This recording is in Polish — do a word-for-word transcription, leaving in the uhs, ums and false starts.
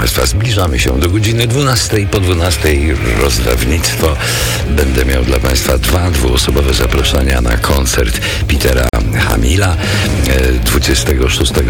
Państwa, zbliżamy się do godziny dwunastej. Po dwunastej rozdawnictwo. Będę miał dla Państwa dwa dwuosobowe zaproszenia na koncert Petera Hamila dwudziestego szóstego